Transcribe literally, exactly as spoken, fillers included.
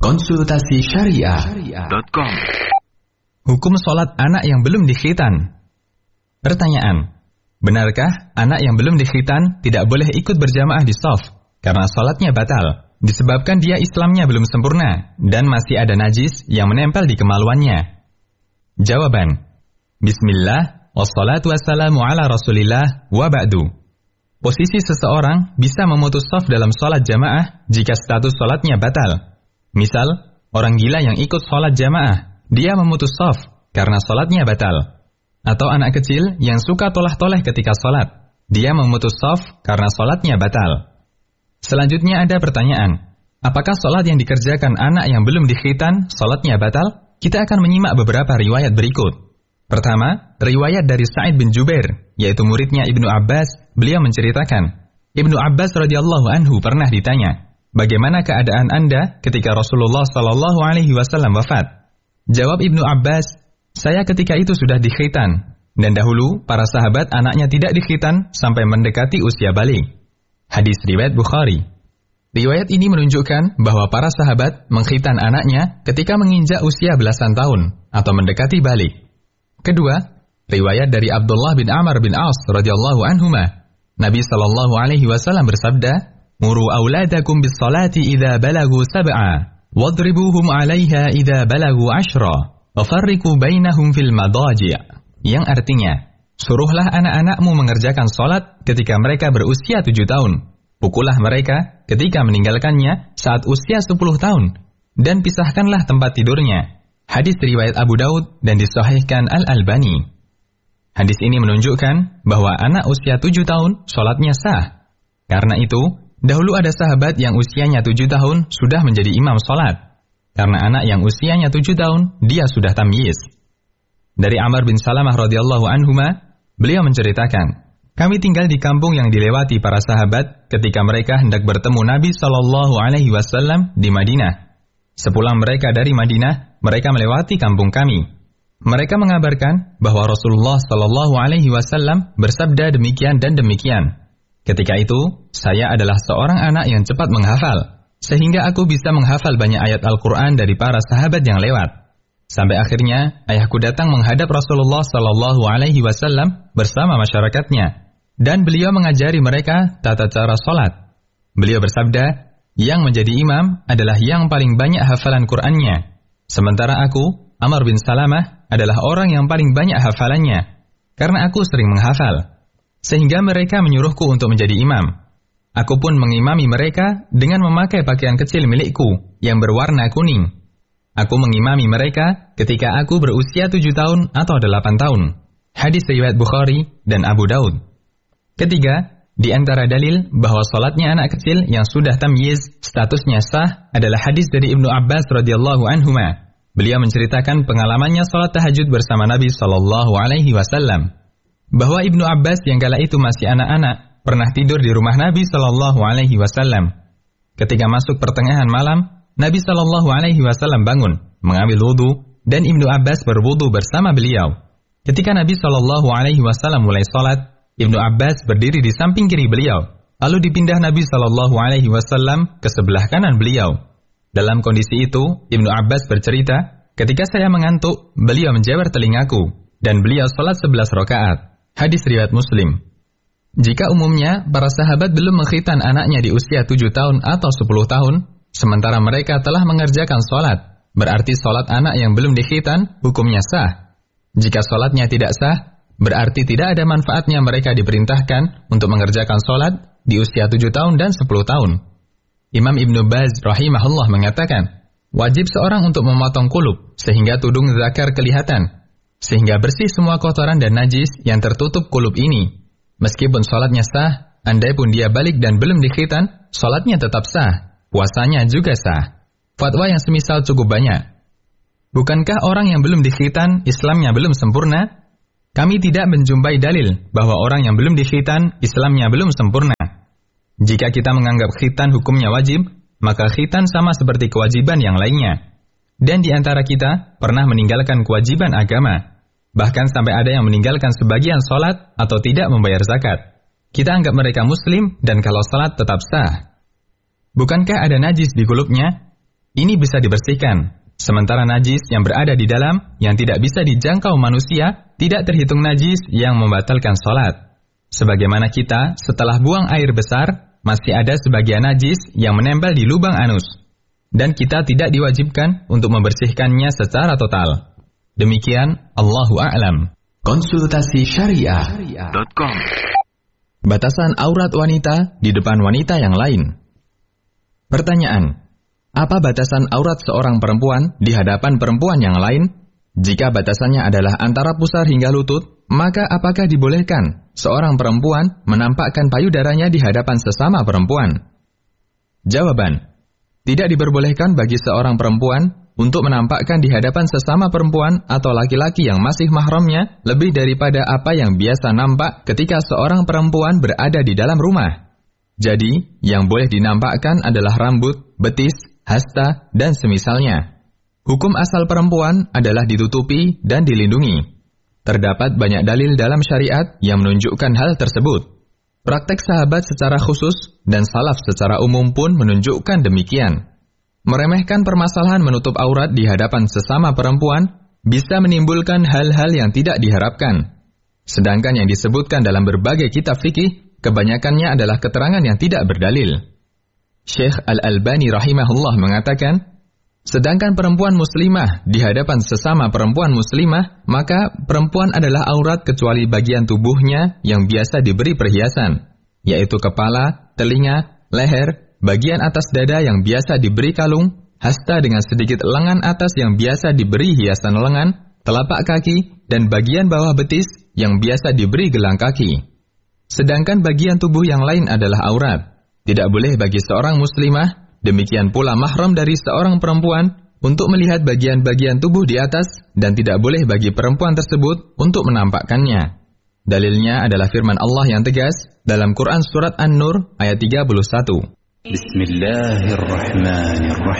Konsultasi Syariah dot com. Hukum sholat anak yang belum dikhitan. Pertanyaan, benarkah anak yang belum dikhitan tidak boleh ikut berjamaah di shaf karena sholatnya batal, disebabkan dia Islamnya belum sempurna dan masih ada najis yang menempel di kemaluannya? Jawaban, Bismillah, wassalatu wassalamu ala rasulillah, wa ba'du. Posisi seseorang bisa memutus shaf dalam sholat jamaah jika status sholatnya batal. Misal, orang gila yang ikut sholat jamaah, dia memutus shaf karena sholatnya batal. Atau anak kecil yang suka tolah-toleh ketika sholat, dia memutus shaf karena sholatnya batal. Selanjutnya ada pertanyaan, apakah sholat yang dikerjakan anak yang belum dikhitan sholatnya batal? Kita akan menyimak beberapa riwayat berikut. Pertama, riwayat dari Sa'id bin Jubair, yaitu muridnya Ibnu Abbas. Beliau menceritakan, Ibnu Abbas radhiyallahu anhu pernah ditanya, bagaimana keadaan Anda ketika Rasulullah sallallahu alaihi wasallam wafat? Jawab Ibnu Abbas, saya ketika itu sudah dikhitan, dan dahulu para sahabat anaknya tidak dikhitan sampai mendekati usia balik. Hadis riwayat Bukhari. Riwayat ini menunjukkan bahwa para sahabat mengkhitan anaknya ketika menginjak usia belasan tahun atau mendekati balik. Kedua, riwayat dari Abdullah bin Amr bin As radhiyallahu anhuma. Nabi sallallahu alaihi wasallam bersabda, Muru auladakum bis salati idza balagu sab'a, wadribuhum 'alaiha idza balagu ashra, wa farriqu bainahum fil madaji'. Yang artinya, suruhlah anak-anakmu mengerjakan salat ketika mereka berusia tujuh tahun. Pukullah mereka ketika meninggalkannya saat usia sepuluh tahun, dan pisahkanlah tempat tidurnya. Hadis riwayat Abu Daud dan disahihkan Al-Albani. Hadis ini menunjukkan bahwa anak usia tujuh tahun salatnya sah. Karena itu, dahulu ada sahabat yang usianya tujuh tahun sudah menjadi imam sholat. Karena anak yang usianya tujuh tahun, dia sudah tamyiz. Dari Amr bin Salamah radhiyallahu anhuma, beliau menceritakan, kami tinggal di kampung yang dilewati para sahabat ketika mereka hendak bertemu Nabi sallallahu alaihi wasallam di Madinah. Sepulang mereka dari Madinah, mereka melewati kampung kami. Mereka mengabarkan bahwa Rasulullah sallallahu alaihi wasallam bersabda demikian dan demikian. Ketika itu, saya adalah seorang anak yang cepat menghafal, sehingga aku bisa menghafal banyak ayat Al-Quran dari para sahabat yang lewat. Sampai akhirnya, ayahku datang menghadap Rasulullah sallallahu alaihi wasallam bersama masyarakatnya, dan beliau mengajari mereka tata cara sholat. Beliau bersabda, yang menjadi imam adalah yang paling banyak hafalan Qur'annya. Sementara aku, Amr bin Salamah, adalah orang yang paling banyak hafalannya, karena aku sering menghafal. Sehingga mereka menyuruhku untuk menjadi imam. Aku pun mengimami mereka dengan memakai pakaian kecil milikku yang berwarna kuning. Aku mengimami mereka ketika aku berusia tujuh tahun atau delapan tahun. Hadis riwayat Bukhari dan Abu Daud. Ketiga, di antara dalil bahwa salatnya anak kecil yang sudah tamyiz statusnya sah adalah hadis dari Ibnu Abbas radhiyallahu anhuma. Beliau menceritakan pengalamannya salat tahajud bersama Nabi sallallahu alaihi wasallam. Bahwa Ibnu Abbas yang kala itu masih anak-anak pernah tidur di rumah Nabi sallallahu alaihi wasallam. Ketika masuk pertengahan malam, Nabi sallallahu alaihi wasallam bangun, mengambil wudu, dan Ibnu Abbas berwudu bersama beliau. Ketika Nabi sallallahu alaihi wasallam mulai salat, Ibnu Abbas berdiri di samping kiri beliau, lalu dipindah Nabi sallallahu alaihi wasallam ke sebelah kanan beliau. Dalam kondisi itu, Ibnu Abbas bercerita, ketika saya mengantuk, beliau menjewer telingaku, dan beliau salat sebelas rakaat. Hadis riwayat Muslim. Jika umumnya para sahabat belum mengkhitan anaknya di usia tujuh tahun atau sepuluh tahun, sementara mereka telah mengerjakan sholat, berarti sholat anak yang belum dikhitan hukumnya sah. Jika sholatnya tidak sah, berarti tidak ada manfaatnya mereka diperintahkan untuk mengerjakan sholat di usia tujuh tahun dan sepuluh tahun. Imam Ibnu Baz rahimahullah mengatakan, wajib seorang untuk memotong kulub sehingga tudung zakar kelihatan, sehingga bersih semua kotoran dan najis yang tertutup kulub ini. Meskipun sholatnya sah, andai pun dia balik dan belum dikhitan, sholatnya tetap sah, puasanya juga sah. Fatwa yang semisal cukup banyak. Bukankah orang yang belum dikhitan, Islamnya belum sempurna? Kami tidak menjumpai dalil bahwa orang yang belum dikhitan, Islamnya belum sempurna. Jika kita menganggap khitan hukumnya wajib, maka khitan sama seperti kewajiban yang lainnya. Dan di antara kita pernah meninggalkan kewajiban agama. Bahkan sampai ada yang meninggalkan sebagian sholat atau tidak membayar zakat. Kita anggap mereka muslim dan kalau sholat tetap sah. Bukankah ada najis di kulubnya? ini bisa dibersihkan. Sementara najis yang berada di dalam, yang tidak bisa dijangkau manusia, tidak terhitung najis yang membatalkan sholat. Sebagaimana kita, setelah buang air besar, masih ada sebagian najis yang menempel di lubang anus. Dan kita tidak diwajibkan untuk membersihkannya secara total. Demikian, Allahu a'lam. Konsultasi syariah dot com. Batasan aurat wanita di depan wanita yang lain. Pertanyaan: apa batasan aurat seorang perempuan di hadapan perempuan yang lain? Jika batasannya adalah antara pusar hingga lutut, maka apakah dibolehkan seorang perempuan menampakkan payudaranya di hadapan sesama perempuan? Jawaban: tidak diperbolehkan bagi seorang perempuan untuk menampakkan di hadapan sesama perempuan atau laki-laki yang masih mahramnya lebih daripada apa yang biasa nampak ketika seorang perempuan berada di dalam rumah. Jadi, yang boleh dinampakkan adalah rambut, betis, hasta, dan semisalnya. Hukum asal perempuan adalah ditutupi dan dilindungi. Terdapat banyak dalil dalam syariat yang menunjukkan hal tersebut. Praktek sahabat secara khusus dan salaf secara umum pun menunjukkan demikian. Meremehkan permasalahan menutup aurat di hadapan sesama perempuan bisa menimbulkan hal-hal yang tidak diharapkan. Sedangkan yang disebutkan dalam berbagai kitab fikih, kebanyakannya adalah keterangan yang tidak berdalil. Syekh Al-Albani rahimahullah mengatakan, sedangkan perempuan muslimah di hadapan sesama perempuan muslimah, maka perempuan adalah aurat kecuali bagian tubuhnya yang biasa diberi perhiasan, yaitu kepala, telinga, leher, bagian atas dada yang biasa diberi kalung, hasta dengan sedikit lengan atas yang biasa diberi hiasan lengan, telapak kaki, dan bagian bawah betis yang biasa diberi gelang kaki. Sedangkan bagian tubuh yang lain adalah aurat. Tidak boleh bagi seorang muslimah, demikian pula mahram dari seorang perempuan, untuk melihat bagian-bagian tubuh di atas, dan tidak boleh bagi perempuan tersebut untuk menampakkannya. Dalilnya adalah firman Allah yang tegas dalam Quran Surat An-Nur ayat tiga puluh satu. Bismillahirrahmanirrahim.